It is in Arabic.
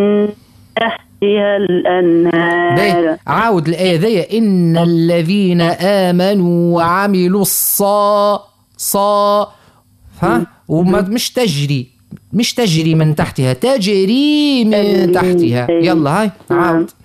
تحتها الأنهار. عاود الآية ذي. إن الذين آمنوا وعملوا وما مش تجري من تحتها، تجري من تحتها. يلا هاي عاود.